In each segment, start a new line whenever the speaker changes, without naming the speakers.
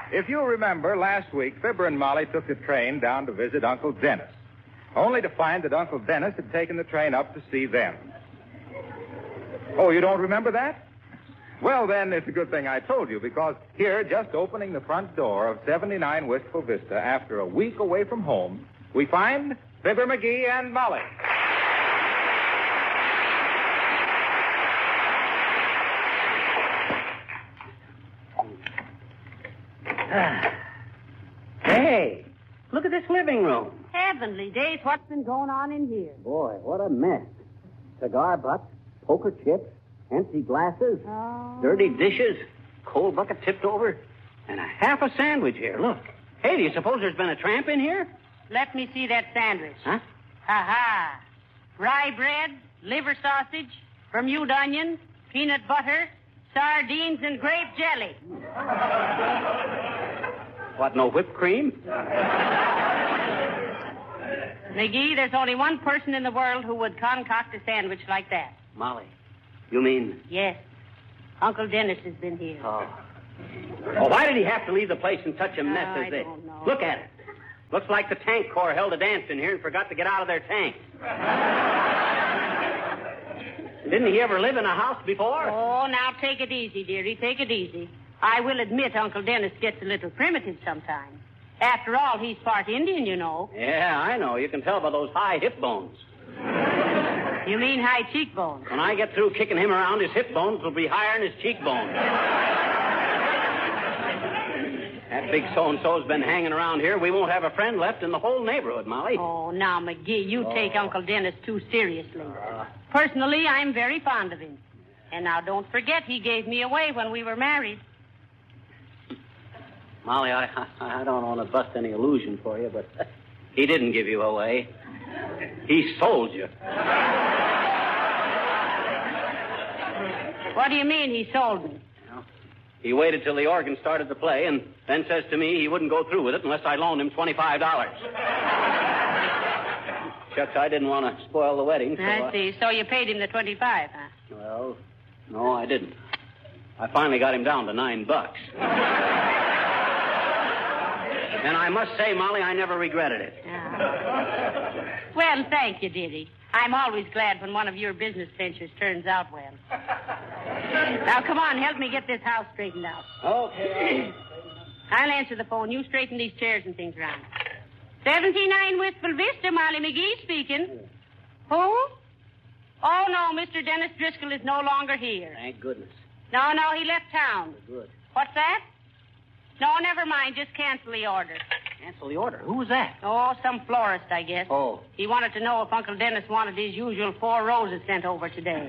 If you'll remember, last week, Fibber and Molly took the train down to visit Uncle Dennis, only to find that Uncle Dennis had taken the train up to see them. Oh, you don't remember that? Well, then, it's a good thing I told you, because here, just opening the front door of 79 Wistful Vista after a week away from home, we find Fibber McGee and Molly.
Hey, look at this living room.
Heavenly days, what's been going on in here?
Boy, what a mess. Cigar butts, poker chips, empty glasses, dirty dishes, cold bucket tipped over, and a half a sandwich here. Look. Hey, do you suppose there's been a tramp in here?
Let me see that sandwich.
Huh?
Ha-ha. Rye bread, liver sausage, Bermuda onion, peanut butter, sardines, and grape jelly.
What, no whipped cream?
McGee, there's only one person in the world who would concoct a sandwich like that.
Molly, you mean...
Yes. Uncle Dennis has been here.
Oh, why did he have to leave the place in such a mess as this?
I don't know.
Look at it. Looks like the tank corps held a dance in here and forgot to get out of their tank. Didn't he ever live in a house before?
Oh, now take it easy, dearie. Take it easy. I will admit Uncle Dennis gets a little primitive sometimes. After all, he's part Indian, you know.
Yeah, I know. You can tell by those high hip bones.
You mean high cheekbones?
When I get through kicking him around, his hip bones will be higher than his cheekbones. That big so-and-so's been hanging around here. We won't have a friend left in the whole neighborhood, Molly.
Oh, now, McGee, you take Uncle Dennis too seriously. Personally, I'm very fond of him. And now, don't forget, he gave me away when we were married.
Molly, I don't want to bust any illusion for you, but he didn't give you away. He sold you.
What do you mean he sold me?
He waited till the organ started to play and then says to me he wouldn't go through with it unless I loaned him $25. Shucks, I didn't want to spoil the wedding. So
I see. So you paid him the 25, huh?
Well, no, I didn't. I finally got him down to $9. And I must say, Molly, I never regretted it.
Well, thank you, dearie. I'm always glad when one of your business ventures turns out well. Now, come on, help me get this house straightened out.
Okay.
I'll answer the phone. You straighten these chairs and things around. 79 Wistful Vista, Molly McGee speaking. Who? Oh, no, Mr. Dennis Driscoll is no longer here.
Thank goodness.
No, he left town.
Good.
What's that? No, never mind. Just cancel the order.
Cancel the order? Who was that?
Oh, some florist, I guess.
Oh.
He wanted to know if Uncle Dennis wanted his usual 4 roses sent over today.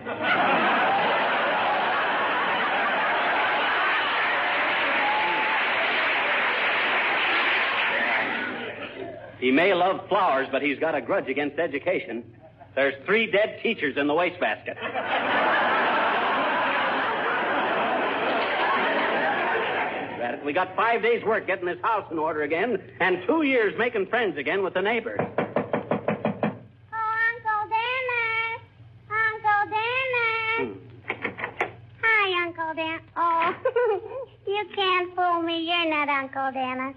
He may love flowers, but he's got a grudge against education. There's 3 dead teachers in the wastebasket. We got 5 days' work getting this house in order again, and 2 years making friends again with the neighbors.
Oh, Uncle Dennis! Uncle Dennis! Hi, Uncle Dennis. Oh, you can't fool me. You're not Uncle Dennis.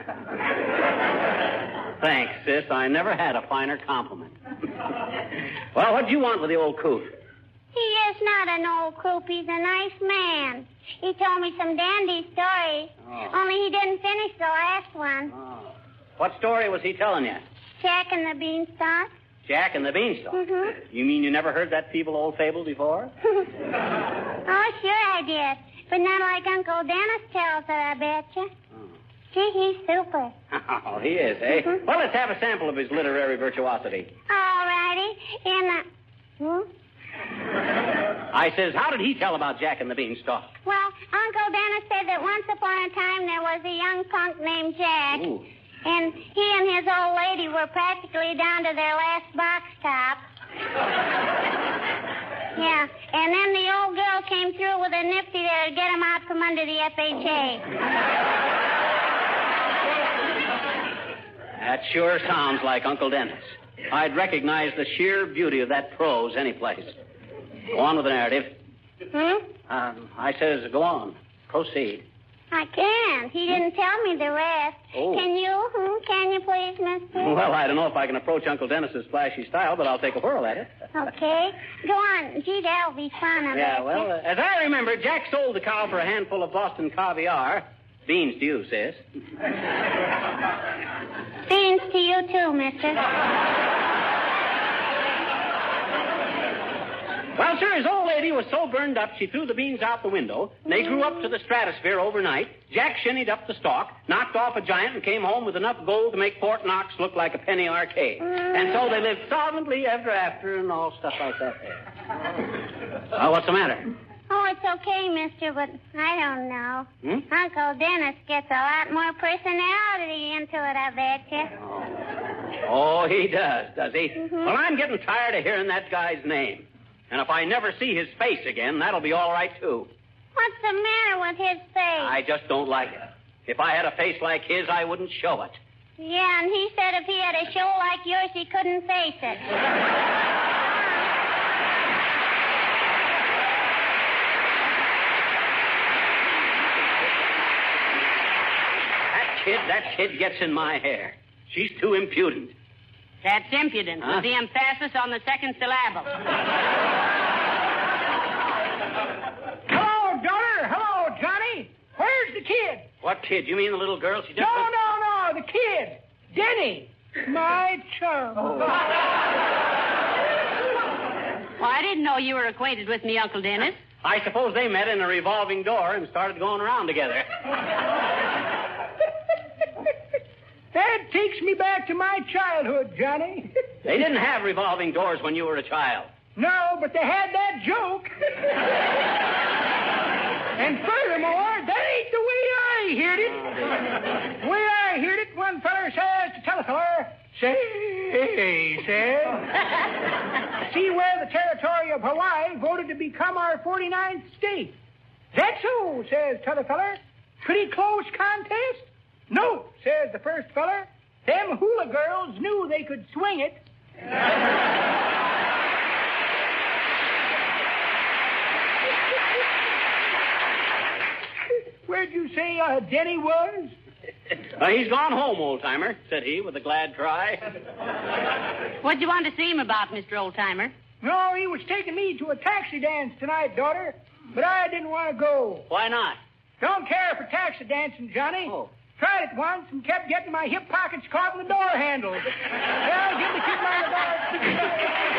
Thanks, sis. I never had a finer compliment. Well, what'd you want with the old coot?
He is not an old coop. He's a nice man. He told me some dandy stories.
Oh.
Only he didn't finish the last one.
Oh. What story was he telling you?
Jack and the Beanstalk.
Jack and the Beanstalk?
Mm-hmm.
You mean you never heard that feeble old fable before?
Oh, sure I did. But not like Uncle Dennis tells it, I betcha.
Oh.
Gee, he's super.
Oh, he is, eh?
Mm-hmm.
Well, let's have a sample of his literary virtuosity.
All righty.
I says, how did he tell about Jack and the Beanstalk?
Well, Uncle Dennis said that once upon a time there was a young punk named Jack.
Ooh.
And he and his old lady were practically down to their last box top. Yeah, and then the old girl came through with a nifty that'd get him out from under the FHA.
That sure sounds like Uncle Dennis. I'd recognize the sheer beauty of that prose any place. Go on with the narrative.
Hmm?
I says, go on. Proceed.
I can't. He didn't tell me the rest.
Oh.
Can you? Can you please, mister?
Well, I don't know if I can approach Uncle Dennis's flashy style, but I'll take a whirl at it.
Okay. Go on. Gee, that'll be fun, I
Yeah,
bet
well,
you.
as I remember, Jack sold the cow for a handful of Boston caviar. Beans to you, sis.
Beans to you, too, mister.
Well, sir, his old lady was so burned up she threw the beans out the window, and they grew up to the stratosphere overnight. Jack shinnied up the stalk, knocked off a giant, and came home with enough gold to make Fort Knox look like a penny arcade. And so they lived solvently ever after and all stuff like that there. Well, what's the matter?
Oh, it's okay, mister, but I don't know. Uncle Dennis gets a lot more personality into it, I bet you.
Oh, he does he? Well, I'm getting tired of hearing that guy's name. And if I never see his face again, that'll be all right, too.
What's the matter with his face?
I just don't like it. If I had a face like his, I wouldn't show it.
Yeah, and he said if he had a show like yours, he couldn't face it.
That kid gets in my hair. She's too impudent.
That's impudent,
Huh?
with the emphasis on the second syllable.
Hello, daughter. Hello, Johnny. Where's the kid?
What kid? You mean the little girl? She just...
No, the kid. Denny. My chum.
Well, I didn't know you were acquainted with me, Uncle Dennis.
I suppose they met in a revolving door and started going around together.
That takes me back to my childhood, Johnny.
They didn't have revolving doors when you were a child.
No, but they had that joke. And furthermore, that ain't the way I heard it. The way I heard it, one feller says to tell a feller, say, says, see where the territory of Hawaii voted to become our 49th state. That's so, says t'other feller. Pretty close contest? No, says the first feller. Them hula girls knew they could swing it. Where'd you say Denny was?
He's gone home, old-timer, said he with a glad cry.
What'd you want to see him about, Mr. Oldtimer?
No, he was taking me to a taxi dance tonight, daughter. But I didn't want to go.
Why not?
Don't care for taxi dancing, Johnny.
Oh.
Tried it once and kept getting my hip pockets caught in the door handle. Well, give me keep my regard.